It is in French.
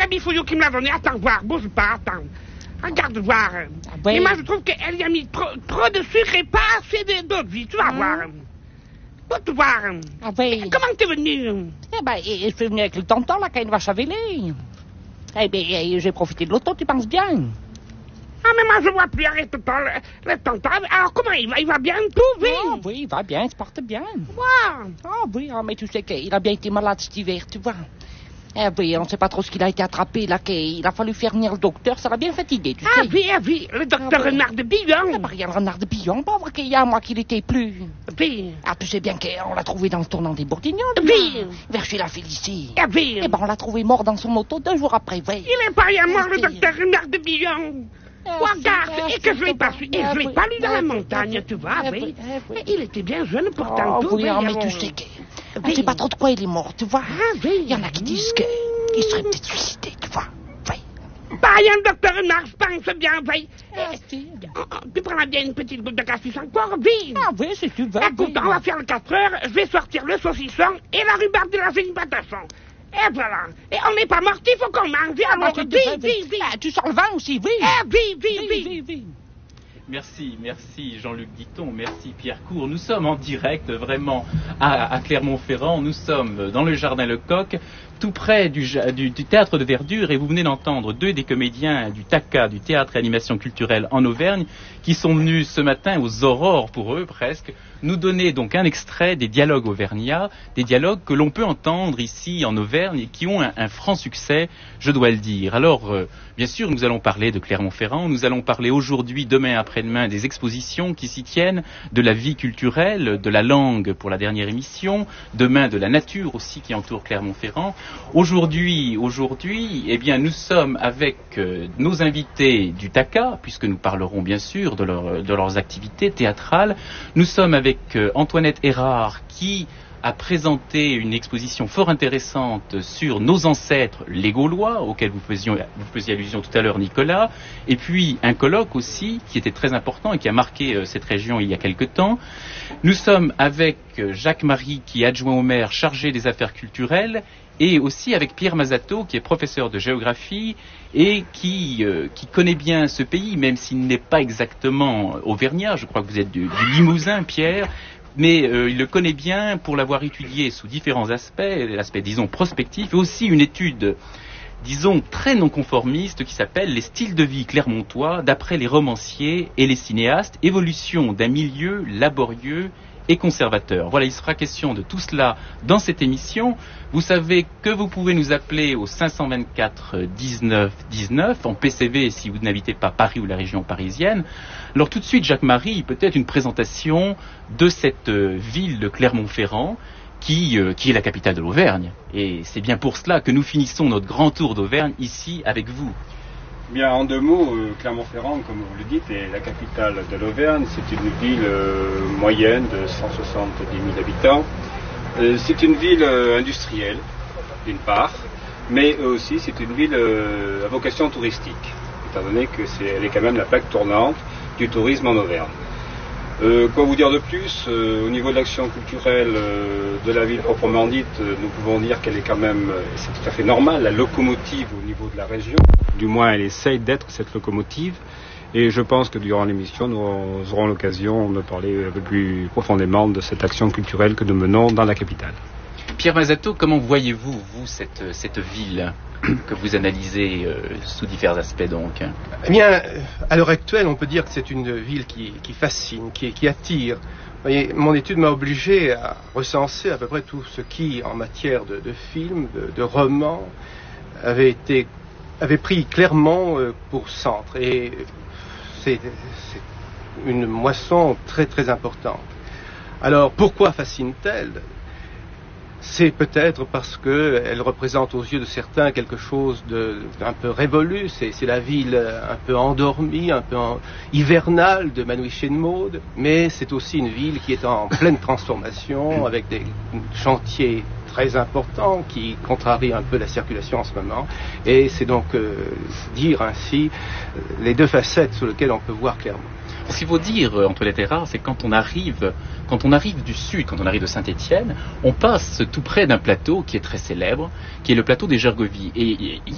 Bifouillou qui me l'a donné. Attends, voir, bouge pas, attends. Regarde voir. Oui. Mais moi, je trouve qu'elle y a mis trop de sucre et pas assez d'eau de vie. Tu vas voir. Tu vas voir. Oui. Comment t'es venu? Eh ben, je suis venu avec le tonton, là, quand il va chaveler. Eh bien, j'ai profité de l'auto, tu penses bien? Ah, mais moi, je vois plus. Arrête le tonton. Alors, comment il va? Il va bien tout, oui? Oh, oui, il va bien, il se porte bien. Wow. Ah oui, mais tu sais qu'il a bien été malade cet hiver, tu vois. Eh oui, on ne sait pas trop ce qu'il a été attrapé, là, qu'il a fallu faire venir le docteur, ça l'a bien fatigué, tu sais. Oui, le docteur Renard de Billon. Eh ben, regarde, Renard de Billon, pauvre qu'il y a un mois qu'il était plus. Oui. Ah, tu sais bien qu'on l'a trouvé dans le tournant des Bourguignons, Oui. vers chez la Félicie. Oui. Eh ben, on l'a trouvé mort dans son auto 2 jours après, oui. Il est pas rien mort, le docteur Renard de Billon. Regarde, et que je l'ai pas su, et je l'ai pas lu dans la montagne, tu vois, oui. Et il était bien jeune pourtant, tout. Oui, mais tu sais qu'on ne sait pas trop de quoi il est mort, tu vois. Oui. Il y en a qui disent qu'il serait peut-être suicidé, tu vois. Oui. Pas rien, le docteur Renard, je pense bien, oui. Tu prendras bien une petite goutte de cassis encore, oui. Ah oui, si tu veux. Écoute, on va faire le 4 heures, je vais sortir le saucisson et la rhubarbe de la Zénibatasson. Et voilà. Et on n'est pas morti, faut qu'on mange. Alors, vite. Ah, tu sors le vin aussi, oui. Vite. Merci Jean-Luc Ditton, merci Pierre Cour. Nous sommes en direct vraiment à Clermont-Ferrand, nous sommes dans le Jardin Lecoq, tout près du Théâtre de Verdure, et vous venez d'entendre 2 des comédiens du TACA, du Théâtre et Animation Culturelle en Auvergne, qui sont venus ce matin aux aurores pour eux presque, nous donner donc un extrait des dialogues auvergnats, des dialogues que l'on peut entendre ici en Auvergne et qui ont un franc succès, je dois le dire. Alors, bien sûr, nous allons parler de Clermont-Ferrand, nous allons parler aujourd'hui, demain, après-demain, des expositions qui s'y tiennent, de la vie culturelle, de la langue pour la dernière émission, demain de la nature aussi qui entoure Clermont-Ferrand. Aujourd'hui, eh bien, nous sommes avec nos invités du TACA, puisque nous parlerons bien sûr de leurs activités théâtrales. Nous sommes avec Antoinette Erard qui a présenté une exposition fort intéressante sur nos ancêtres, les Gaulois, auxquels vous faisiez allusion tout à l'heure, Nicolas, et puis un colloque aussi qui était très important et qui a marqué cette région il y a quelque temps. Nous sommes avec Jacques-Marie, qui est adjoint au maire chargé des affaires culturelles, et aussi avec Pierre Mazato, qui est professeur de géographie et qui connaît bien ce pays, même s'il n'est pas exactement auvergnat. Je crois que vous êtes du Limousin, Pierre, mais il le connaît bien pour l'avoir étudié sous différents aspects, l'aspect, disons, prospectif, et aussi une étude, disons, très non conformiste qui s'appelle « Les styles de vie clermontois d'après les romanciers et les cinéastes, évolution d'un milieu laborieux et conservateur ». Voilà, il sera question de tout cela dans cette émission. Vous savez que vous pouvez nous appeler au 524 19 19 en PCV si vous n'habitez pas Paris ou la région parisienne. Alors tout de suite, Jacques-Marie, peut-être une présentation de cette ville de Clermont-Ferrand qui est la capitale de l'Auvergne. Et c'est bien pour cela que nous finissons notre grand tour d'Auvergne ici avec vous. Bien, en 2 mots, Clermont-Ferrand, comme vous le dites, est la capitale de l'Auvergne. C'est une ville moyenne de 170 000 habitants. C'est une ville industrielle, d'une part, mais aussi c'est une ville à vocation touristique, étant donné qu'elle est quand même la plaque tournante du tourisme en Auvergne. Quoi vous dire de plus? Au niveau de l'action culturelle de la ville proprement dite, nous pouvons dire qu'elle est quand même, c'est tout à fait normal, la locomotive au niveau de la région. Du moins, elle essaye d'être cette locomotive. Et je pense que durant l'émission, nous aurons l'occasion de parler un peu plus profondément de cette action culturelle que nous menons dans la capitale. Pierre Mazato, comment voyez-vous, vous, cette ville que vous analysez sous divers aspects donc? Eh bien, à l'heure actuelle, on peut dire que c'est une ville qui fascine, qui attire. Vous voyez, mon étude m'a obligé à recenser à peu près tout ce qui, en matière de films, de romans, avait pris Clermont pour centre. Et c'est une moisson très très importante. Alors, pourquoi fascine-t-elle? C'est peut-être parce qu'elle représente aux yeux de certains quelque chose d'un peu révolu. C'est la ville un peu endormie, un peu hivernale de Manouche-et-de-Maude, mais c'est aussi une ville qui est en pleine transformation, avec des chantiers très importants qui contrarient un peu la circulation en ce moment. Et c'est donc dire ainsi les 2 facettes sur lesquelles on peut voir clairement. Ce qu'il faut dire, Antoinette Erard, c'est que quand on arrive du sud, quand on arrive de Saint-Étienne, on passe tout près d'un plateau qui est très célèbre, qui est le plateau des Gergovies. Et il